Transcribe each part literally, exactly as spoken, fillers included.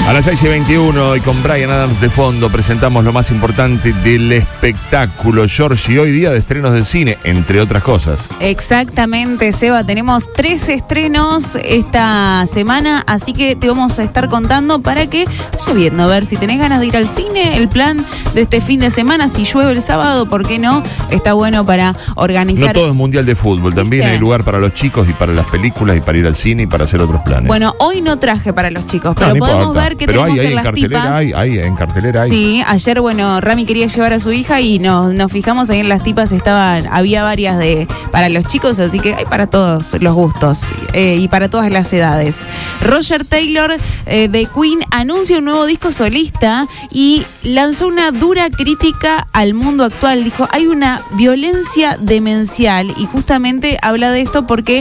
A las seis y veintiuno y con Bryan Adams de fondo presentamos lo más importante del espectáculo, George, y hoy día de estrenos del cine, entre otras cosas. Exactamente, Seba, tenemos tres estrenos esta semana, así que te vamos a estar contando para que vaya viendo, a ver si tenés ganas de ir al cine, el plan de este fin de semana, si llueve el sábado, ¿por qué no? Está bueno para organizar. No todo es mundial de fútbol, también ¿Viste? Hay lugar para los chicos y para las películas y para ir al cine y para hacer otros planes. Bueno, hoy no traje para los chicos, No, pero no podemos importa. ver qué Pero tenemos hay, hay en en las cartelera, tipas. hay, hay, en cartelera hay. Sí, ayer, bueno, Rami quería llevar a su hija y nos, nos fijamos ahí en las tipas, estaban, había varias de para los chicos, así que hay para todos los gustos eh, y para todas las edades. Roger Taylor eh, de Queen anuncia un nuevo disco solista y lanzó una dura crítica al mundo actual. Dijo, hay una violencia demencial y justamente habla de esto porque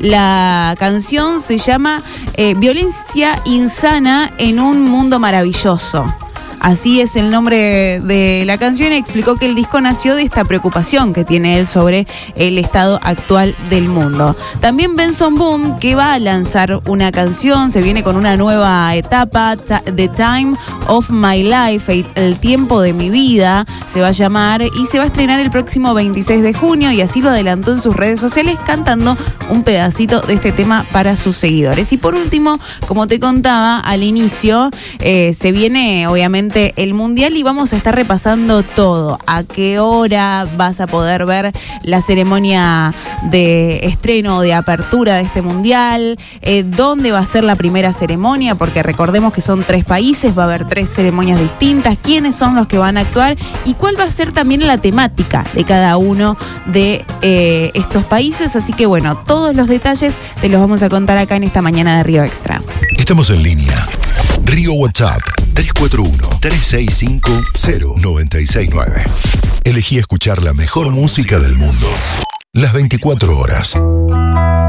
la canción se llama eh, Violencia Insana en un Mundo Maravilloso. Así es el nombre de la canción y explicó que el disco nació de esta preocupación que tiene él sobre el estado actual del mundo. También Benson Boone, que va a lanzar una canción, se viene con una nueva etapa, The Time of My Life, el tiempo de mi vida, se va a llamar y se va a estrenar el próximo veintiséis de junio y así lo adelantó en sus redes sociales cantando un pedacito de este tema para sus seguidores. Y por último, como te contaba al inicio, eh, se viene obviamente el Mundial y vamos a estar repasando todo. A qué hora vas a poder ver la ceremonia de estreno, de apertura de este Mundial, eh, dónde va a ser la primera ceremonia, porque recordemos que son tres países, va a haber tres ceremonias distintas, quiénes son los que van a actuar y cuál va a ser también la temática de cada uno de eh, estos países. Así que bueno, todos los detalles te los vamos a contar acá en esta mañana de Río Extra. Estamos en línea. Río WhatsApp tres cuatro uno, tres seis cinco, cero nueve seis nueve. Elegí escuchar la mejor música del mundo las veinticuatro horas.